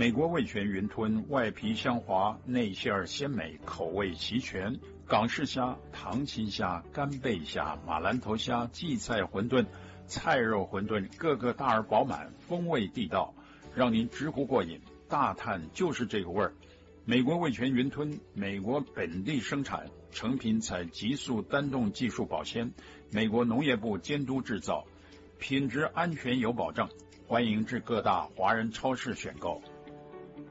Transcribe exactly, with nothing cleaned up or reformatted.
美国味全云吞，外皮香滑，内馅儿鲜美，口味齐全。港式虾、糖青虾、干贝虾、马兰头虾、荠菜馄饨、菜肉馄饨，个个大而饱满，风味地道，让您直呼过瘾。大碳就是这个味儿。美国味全云吞，美国本地生产，成品采急速单动技术保鲜，美国农业部监督制造，品质安全有保障。欢迎至各大华人超市选购。